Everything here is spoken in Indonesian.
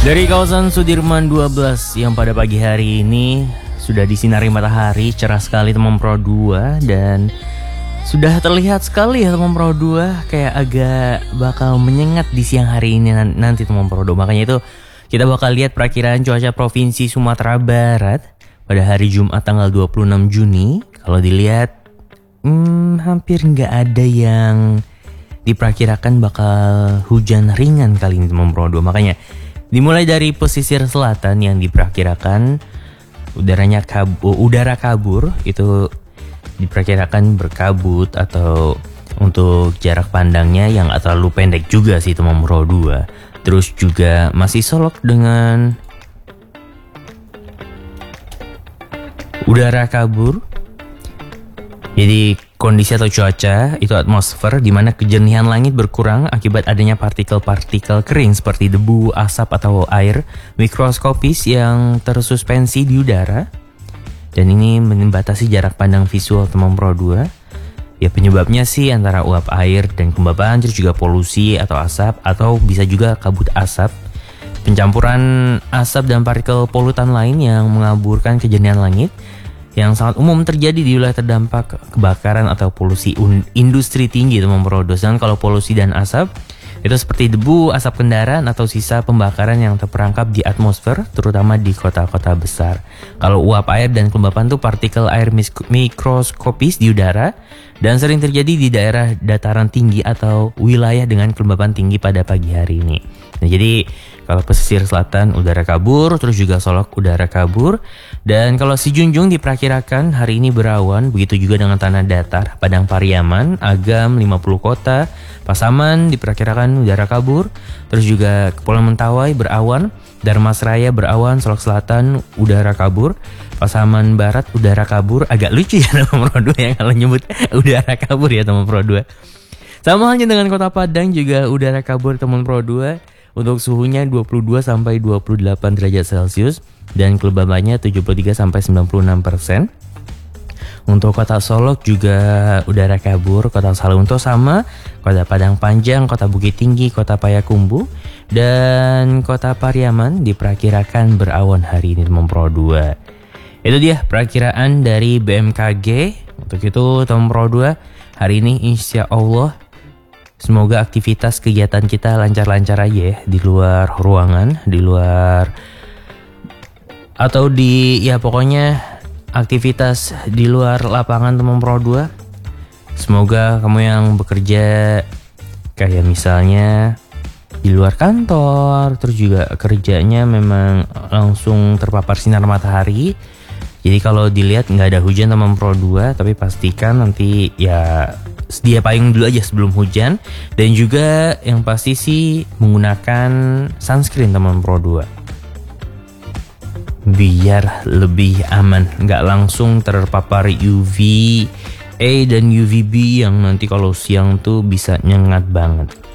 Dari kawasan Sudirman 12 yang pada pagi hari ini sudah disinari matahari, cerah sekali teman Pro 2. Dan sudah terlihat sekali ya teman Pro 2, kayak agak bakal menyengat di siang hari ini nanti teman Pro 2. Makanya itu kita bakal lihat perakiraan cuaca Provinsi Sumatera Barat pada hari Jumat tanggal 26 Juni. Kalau dilihat hampir nggak ada yang diperkirakan bakal hujan ringan kali ini teman Pro 2. Makanya dimulai dari pesisir selatan yang diperkirakan udara kabur itu diperkirakan berkabut atau untuk jarak pandangnya yang gak terlalu pendek juga sih teman Pro 2. Terus juga masih solok dengan udara kabur. Jadi kondisi atau cuaca itu atmosfer di mana kejernihan langit berkurang akibat adanya partikel-partikel kering seperti debu, asap atau air mikroskopis yang tersuspensi di udara. Dan ini membatasi jarak pandang visual teman Pro 2. Ya penyebabnya sih antara uap air dan kelembaban, terus juga polusi atau asap, atau bisa juga kabut asap. Pencampuran asap dan partikel polutan lain yang mengaburkan kejernihan langit yang sangat umum terjadi di wilayah terdampak kebakaran atau polusi industri tinggi teman Pro 2. Dan kalau polusi dan asap itu seperti debu, asap kendaraan atau sisa pembakaran yang terperangkap di atmosfer, terutama di kota-kota besar. Kalau uap air dan kelembapan itu partikel air mikroskopis di udara dan sering terjadi di daerah dataran tinggi atau wilayah dengan kelembapan tinggi pada pagi hari ini. Nah, jadi kalau pesisir selatan udara kabur, terus juga Solok udara kabur. Dan kalau Si Junjung diperkirakan hari ini berawan, begitu juga dengan tanah datar, Padang Pariaman, Agam, 50 kota, Pasaman diperkirakan udara kabur. Terus juga Kepulauan Mentawai berawan, Darmasraya berawan, Solok Selatan udara kabur, Pasaman Barat udara kabur. Agak lucu ya teman Pro 2 yang kalau nyebut udara kabur ya teman Pro 2. Sama halnya dengan Kota Padang juga udara kabur teman Pro 2. Untuk suhunya 22 sampai 28 derajat Celcius dan kelembabannya 73 sampai 96%. Untuk Kota Solok juga udara kabur, Kota Salunto sama, Kota Padang Panjang, Kota Bukit Tinggi, Kota Payakumbuh, dan Kota Pariaman diperkirakan berawan hari ini teman Pro 2. Itu dia perakiraan dari BMKG. Untuk itu teman Pro 2, hari ini insya Allah semoga aktivitas kegiatan kita lancar-lancar aja ya, di luar ruangan, di luar atau di ya pokoknya aktivitas di luar lapangan teman Pro 2. Semoga kamu yang bekerja kayak misalnya di luar kantor, terus juga kerjanya memang langsung terpapar sinar matahari. Jadi kalau dilihat nggak ada hujan teman Pro 2, tapi pastikan nanti ya sedia payung dulu aja sebelum hujan. Dan juga yang pasti sih menggunakan sunscreen teman Pro 2 biar lebih aman, nggak langsung terpapar UVA dan UVB yang nanti kalau siang tuh bisa nyengat banget.